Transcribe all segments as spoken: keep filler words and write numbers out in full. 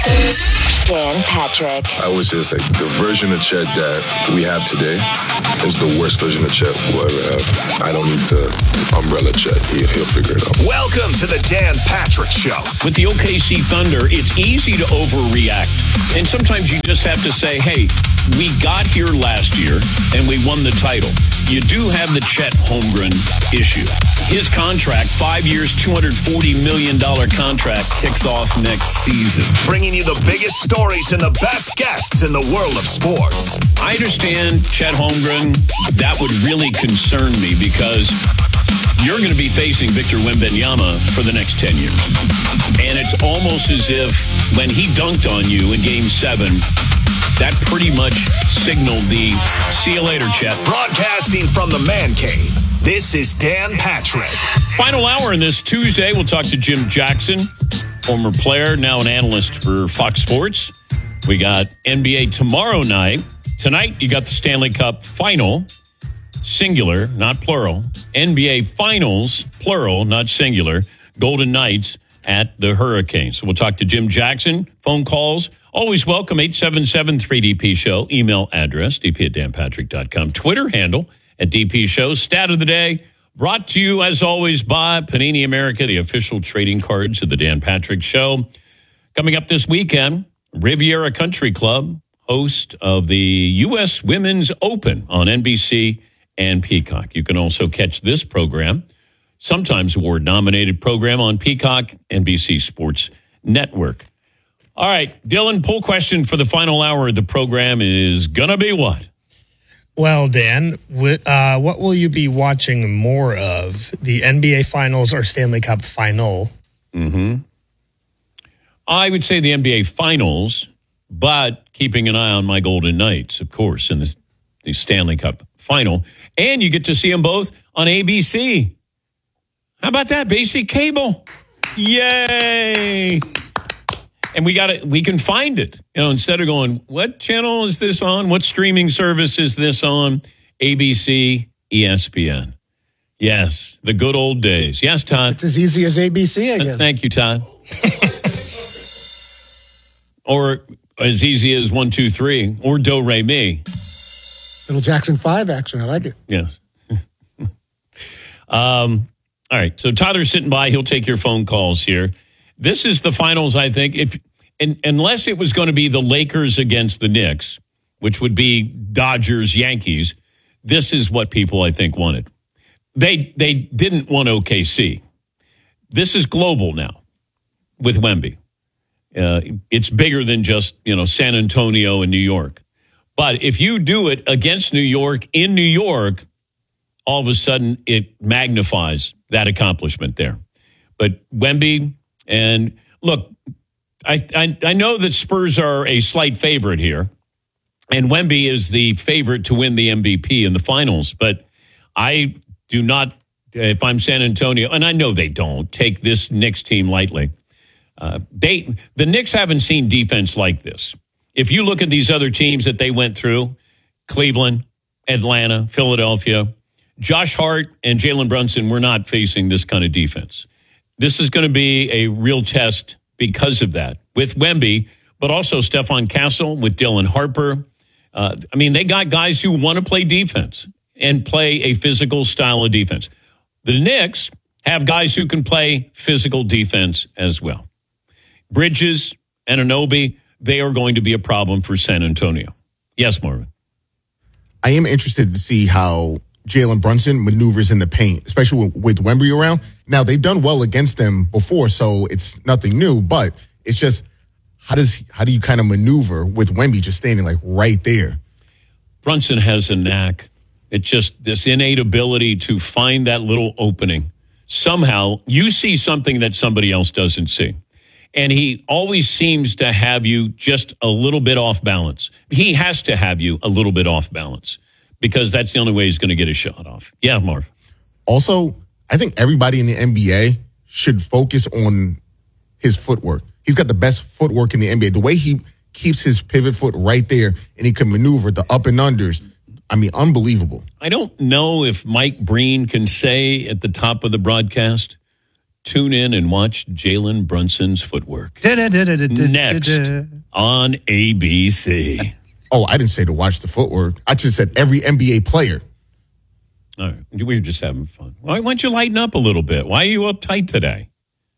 Dan Patrick. I would say it's like the version of Chet that we have today is the worst version of Chet we'll ever have. I don't need to umbrella Chet. He, he'll figure it out. Welcome to the Dan Patrick Show. With the O K C Thunder, it's easy to overreact. And sometimes you just have to say, hey, we got here last year and we won the title. You do have the Chet Holmgren issue. His contract, five years, two hundred forty million dollars contract, kicks off next season. Bringing you the biggest stories and the best guests in the world of sports. I understand Chet Holmgren. That would really concern me because you're going to be facing Victor Wembanyama for the next ten years. And it's almost as if when he dunked on you in Game seven, that pretty much signaled the see you later, Chet. Broadcasting from the Man Cave, this is Dan Patrick. Final hour in this Tuesday, we'll talk to Jim Jackson, former player, now an analyst for Fox Sports. We got N B A tomorrow night. Tonight, you got the Stanley Cup Final, singular, not plural. N B A Finals, plural, not singular. Golden Knights at the Hurricanes. So we'll talk to Jim Jackson. Phone calls, always welcome, eight seven seven three D P show. Email address, d p at dan patrick dot com. Twitter handle at D P Show. Stat of the day, brought to you, as always, by Panini America, the official trading cards of the Dan Patrick Show. Coming up this weekend, Riviera Country Club, host of the U S Women's Open on N B C and Peacock. You can also catch this program, sometimes award-nominated program, on Peacock, N B C Sports Network. All right, Dylan, poll question for the final hour of the program is going to be what? Well, Dan, uh, what will you be watching more of, the N B A Finals or Stanley Cup Final? Mm-hmm. I would say the N B A Finals, but keeping an eye on my Golden Knights, of course, in the, the Stanley Cup Final. And you get to see them both on A B C. How about that? Basic cable. Yay! And we got it. We can find it. You know, instead of going, what channel is this on? What streaming service is this on? A B C, E S P N. Yes, the good old days. Yes, Todd. It's as easy as A B C, I guess. Uh, thank you, Todd. Or as easy as one, two, three, or do, re, mi. Little Jackson five action. I like it. Yes. um. All right. So Tyler's sitting by. He'll take your phone calls here. This is the finals, I think. If and, unless it was going to be the Lakers against the Knicks, which would be Dodgers, Yankees, this is what people, I think, wanted. They they didn't want O K C. This is global now with Wemby. Uh, it's bigger than just, you know, San Antonio and New York. But if you do it against New York in New York, all of a sudden it magnifies that accomplishment there. But Wemby, and look, I, I I know that Spurs are a slight favorite here, and Wemby is the favorite to win the M V P in the finals. But I do not, if I'm San Antonio, and I know they don't, take this Knicks team lightly. Uh, they the Knicks haven't seen defense like this. If you look at these other teams that they went through, Cleveland, Atlanta, Philadelphia, Josh Hart and Jalen Brunson were not facing this kind of defense. This is going to be a real test because of that with Wemby, but also Stephon Castle with Dylan Harper. Uh, I mean, they got guys who want to play defense and play a physical style of defense. The Knicks have guys who can play physical defense as well. Bridges, Anunoby, they are going to be a problem for San Antonio. Yes, Marvin. I am interested to see how Jalen Brunson maneuvers in the paint, especially with, with Wemby around. Now, they've done well against them before, so it's nothing new, but it's just how does how do you kind of maneuver with Wemby just standing like right there? Brunson has a knack. It's just this innate ability to find that little opening. Somehow, you see something that somebody else doesn't see. And he always seems to have you just a little bit off balance. He has to have you a little bit off balance because that's the only way he's going to get a shot off. Yeah, Marv. Also, I think everybody in the N B A should focus on his footwork. He's got the best footwork in the N B A. The way he keeps his pivot foot right there and he can maneuver the up and unders. I mean, unbelievable. I don't know if Mike Breen can say at the top of the broadcast, tune in and watch Jalen Brunson's footwork. Next on A B C. Oh, I didn't say to watch the footwork. I just said every N B A player. All right. We were just having fun. Why don't you lighten up a little bit? Why are you uptight today?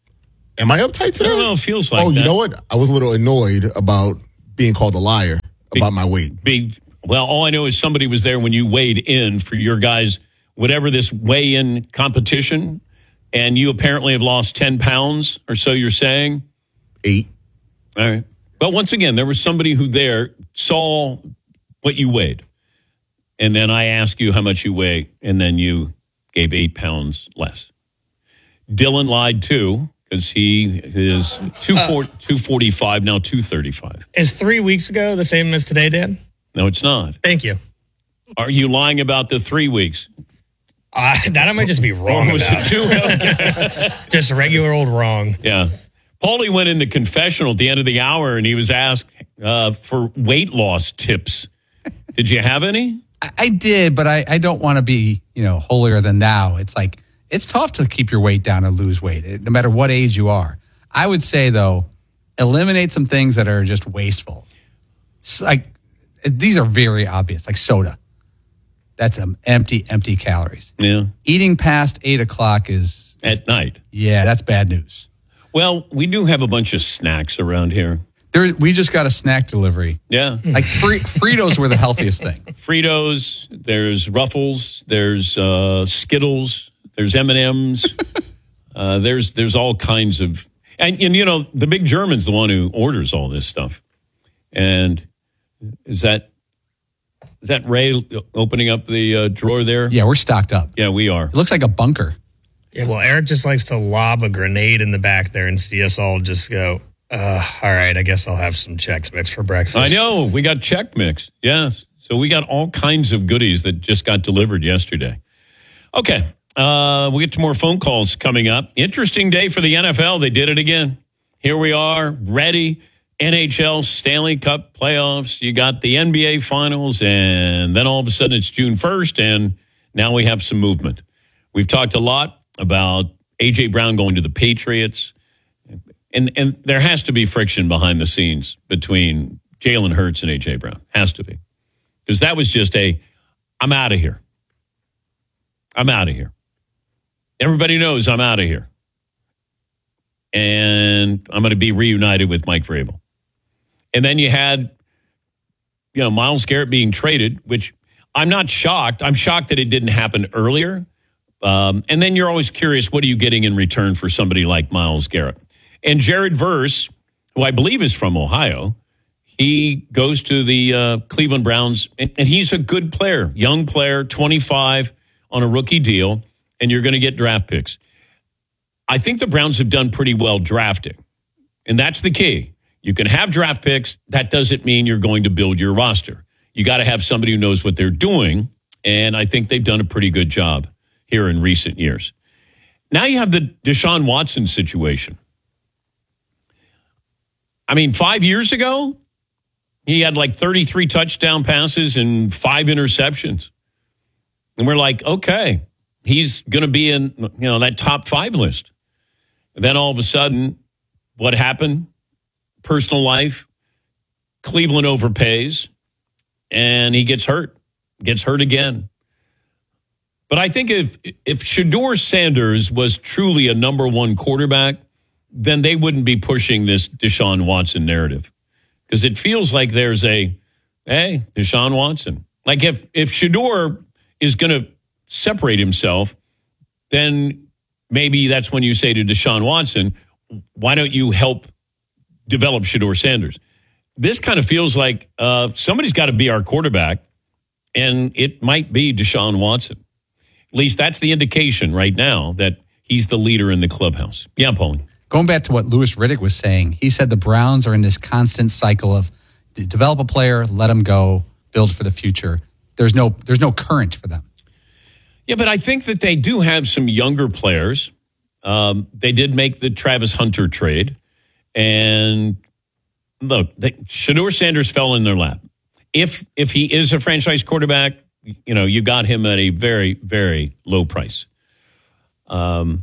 Am I uptight today? I don't know. It feels like Oh, that. you know what? I was a little annoyed about being called a liar about my weight. Big. Well, all I know is somebody was there when you weighed in for your guys, whatever this weigh-in competition, and you apparently have lost ten pounds or so, you're saying? Eight. All right. But once again, there was somebody who there saw what you weighed. And then I asked you how much you weigh, and then you gave eight pounds less. Dylan lied too, because he is two forty-five, now two thirty-five. Is three weeks ago the same as today, Dan? No, it's not. Thank you. Are you lying about the three weeks? Uh, that I might just be wrong Or was about. it two? Okay. Just regular old wrong. Yeah. Paulie went in the confessional at the end of the hour, and he was asked uh, for weight loss tips. Did you have any? I, I did, but I, I don't want to be, you know, holier than thou. It's like, it's tough to keep your weight down and lose weight, no matter what age you are. I would say, though, eliminate some things that are just wasteful. It's like, these are very obvious, like soda. That's um, empty, empty calories. Yeah. Eating past eight o'clock is... At night. Yeah, that's bad news. Well, we do have a bunch of snacks around here. There, we just got a snack delivery. Yeah. Like Fri- Fritos were the healthiest thing. Fritos, there's Ruffles, there's uh, Skittles, there's M and M's. uh, there's there's all kinds of... And, and, you know, the big German's the one who orders all this stuff. And is that... Is that Ray opening up the uh, drawer there? Yeah, we're stocked up. Yeah, we are. It looks like a bunker. Yeah, well, Eric just likes to lob a grenade in the back there and see us all just go, uh, all right, I guess I'll have some Chex Mix for breakfast. I know. We got Check Mix. Yes. So we got all kinds of goodies that just got delivered yesterday. Okay. Uh, we'll get to more phone calls coming up. Interesting day for the N F L. They did it again. Here we are, ready. N H L Stanley Cup playoffs. You got the N B A finals, and then all of a sudden it's June first, and now we have some movement. We've talked a lot about A J Brown going to the Patriots, and and there has to be friction behind the scenes between Jalen Hurts and A J Brown. Has to be. Because that was just a, I'm out of here. I'm out of here. Everybody knows I'm out of here. And I'm going to be reunited with Mike Vrabel. And then you had, you know, Myles Garrett being traded, which I'm not shocked. I'm shocked that it didn't happen earlier. Um, and then you're always curious, what are you getting in return for somebody like Myles Garrett? And Jared Verse, who I believe is from Ohio, he goes to the uh, Cleveland Browns, and, and he's a good player, young player, twenty-five on a rookie deal, and you're going to get draft picks. I think the Browns have done pretty well drafting, and that's the key. You can have draft picks. That doesn't mean you're going to build your roster. You got to have somebody who knows what they're doing, and I think they've done a pretty good job here in recent years. Now you have the Deshaun Watson situation. I mean, five years ago, he had like thirty-three touchdown passes and five interceptions. And we're like, okay, he's going to be in, you know, that top five list. And then all of a sudden, what happened? Personal life, Cleveland overpays, and he gets hurt, gets hurt again. But I think if if Shedeur Sanders was truly a number one quarterback, then they wouldn't be pushing this Deshaun Watson narrative. Because it feels like there's a, hey, Deshaun Watson. Like if, if Shedeur is going to separate himself, then maybe that's when you say to Deshaun Watson, why don't you help develop Shedeur Sanders? This kind of feels like uh, somebody's got to be our quarterback, and it might be Deshaun Watson. At least that's the indication right now that he's the leader in the clubhouse. Yeah, Paulie. Going back to what Louis Riddick was saying, he said the Browns are in this constant cycle of develop a player, let him go, build for the future. There's no there's no current for them. Yeah, but I think that they do have some younger players. Um, they did make the Travis Hunter trade. And look, they, Shedeur Sanders fell in their lap. If if he is a franchise quarterback, you know, you got him at a very, very low price. Um,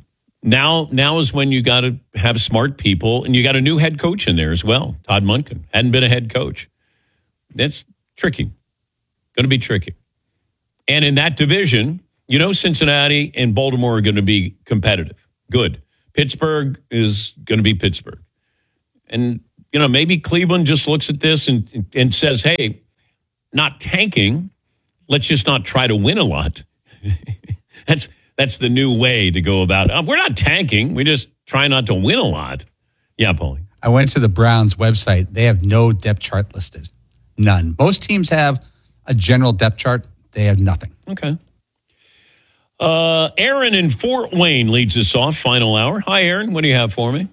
Now, now is when you got to have smart people, and you got a new head coach in there as well. Todd Monken hadn't been a head coach. That's tricky. Going to be tricky. And in that division, you know, Cincinnati and Baltimore are going to be competitive. Good. Pittsburgh is going to be Pittsburgh. And, you know, maybe Cleveland just looks at this and, and says, hey, not tanking. Let's just not try to win a lot. that's that's the new way to go about it. We're not tanking. We just try not to win a lot. Yeah, Paulie. I went to the Browns website. They have no depth chart listed. None. Most teams have a general depth chart. They have nothing. Okay. Uh, Aaron in Fort Wayne leads us off, final hour. Hi, Aaron. What do you have for me?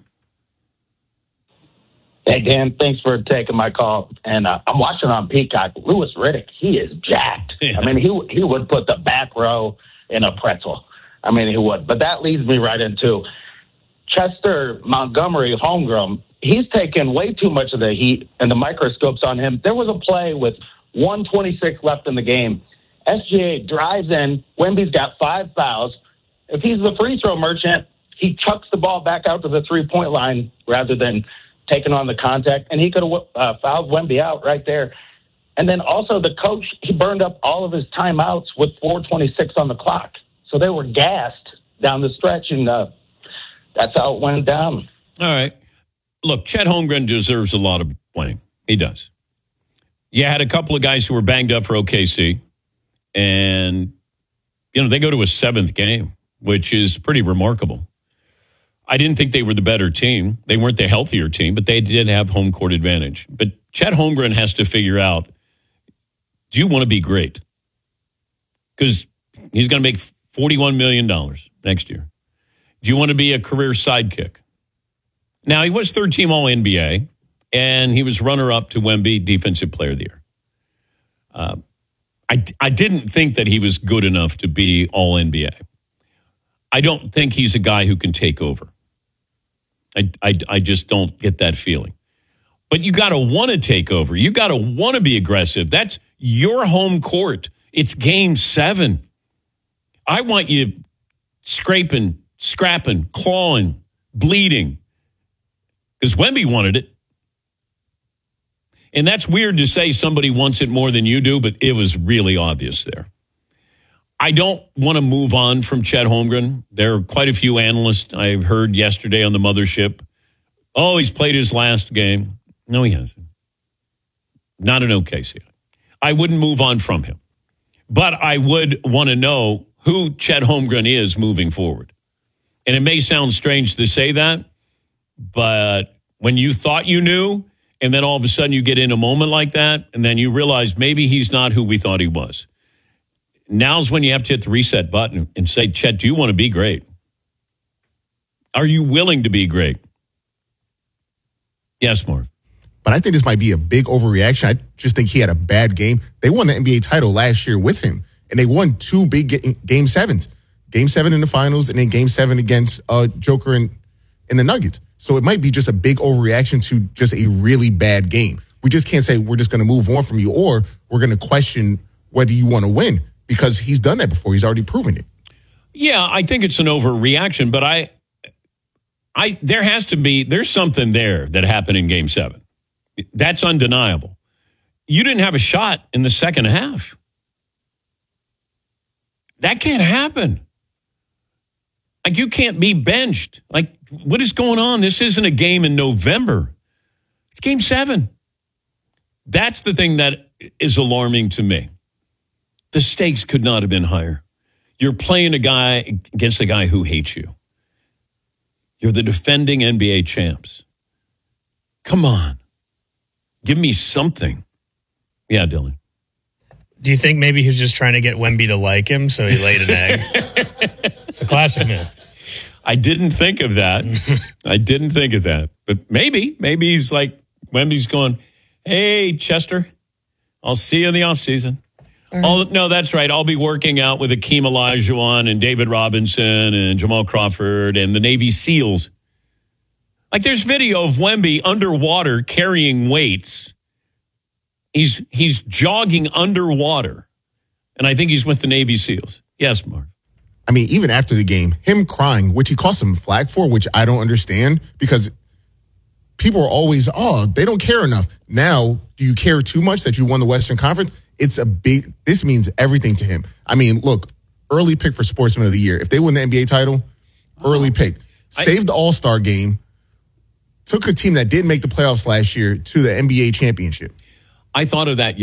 Hey, Dan. Thanks for taking my call. And uh, I'm watching on Peacock. Louis Riddick, he is jacked. Yeah. I mean, he he would put the back row in a pretzel. I mean, he would. But that leads me right into Chester Montgomery, homegrown. He's taken way too much of the heat and the microscopes on him. There was a play with one twenty-six left in the game. S G A drives in. Wemby's got five fouls. If he's the free throw merchant, he chucks the ball back out to the three-point line rather than taking on the contact, and he could have uh, fouled Wemby out right there. And then also the coach, he burned up all of his timeouts with four twenty-six on the clock. So they were gassed down the stretch, and uh, that's how it went down. All right. Look, Chet Holmgren deserves a lot of blame. He does. You had a couple of guys who were banged up for O K C, and, you know, they go to a seventh game, which is pretty remarkable. I didn't think they were the better team. They weren't the healthier team, but they did have home court advantage. But Chet Holmgren has to figure out, do you want to be great? Because he's going to make forty-one million dollars next year. Do you want to be a career sidekick? Now, he was third-team All N B A, and he was runner-up to Wemby Defensive Player of the Year. Uh, I, I didn't think that he was good enough to be All N B A. I don't think he's a guy who can take over. I, I, I just don't get that feeling. But you got to want to take over. You got to want to be aggressive. That's your home court. It's game seven. I want you scraping, scrapping, clawing, bleeding. Because Wemby wanted it. And that's weird to say somebody wants it more than you do, but it was really obvious there. I don't want to move on from Chet Holmgren. There are quite a few analysts I heard yesterday on the mothership. Oh, he's played his last game. No, he hasn't. Not an O K C. I wouldn't move on from him. But I would want to know who Chet Holmgren is moving forward. And it may sound strange to say that, but when you thought you knew, and then all of a sudden you get in a moment like that, and then you realize maybe he's not who we thought he was. Now's when you have to hit the reset button and say, Chet, do you want to be great? Are you willing to be great? Yes, Marv. But I think this might be a big overreaction. I just think he had a bad game. They won the N B A title last year with him, and they won two big ga- game sevens. Game seven in the finals, and then game seven against uh, Joker and, and the Nuggets. So it might be just a big overreaction to just a really bad game. We just can't say we're just going to move on from you, or we're going to question whether you want to win, because he's done that before. He's already proven it. Yeah, I think it's an overreaction, but I, I, there has to be, there's something there that happened in game seven. That's undeniable. You didn't have a shot in the second half. That can't happen. Like, you can't be benched. Like, what is going on? This isn't a game in November. It's game seven. That's the thing that is alarming to me. The stakes could not have been higher. You're playing a guy against a guy who hates you. You're the defending N B A champs. Come on. Give me something. Yeah, Dylan. Do you think maybe he was just trying to get Wemby to like him, so he laid an egg? It's a classic move. I didn't think of that. I didn't think of that. But maybe, maybe he's like, Wemby's going, hey, Chester, I'll see you in the offseason. Right. Oh, no, that's right. I'll be working out with Akeem Olajuwon and David Robinson and Jamal Crawford and the Navy SEALs. Like, there's video of Wemby underwater carrying weights. He's he's jogging underwater. And I think he's with the Navy SEALs. Yes, Mark. I mean, even after the game, him crying, which he cost some flack for, which I don't understand because people are always, oh, they don't care enough. Now, do you care too much that you won the Western Conference? It's a big, this means everything to him. I mean, look, early pick for Sportsman of the Year. If they win the N B A title, early pick. Saved the All-Star game, took a team that didn't make the playoffs last year to the N B A championship. I thought of that